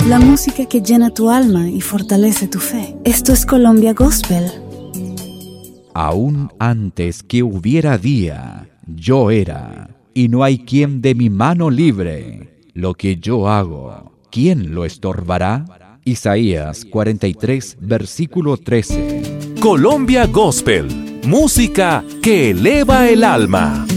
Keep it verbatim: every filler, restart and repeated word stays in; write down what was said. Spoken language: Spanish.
La música que llena tu alma y fortalece tu fe. Esto es Colombia Gospel. Aún antes que hubiera día, yo era, y no hay quien de mi mano libre. Lo que yo hago, ¿quién lo estorbará? Isaías cuarenta y tres, versículo trece. Colombia Gospel, música que eleva el alma.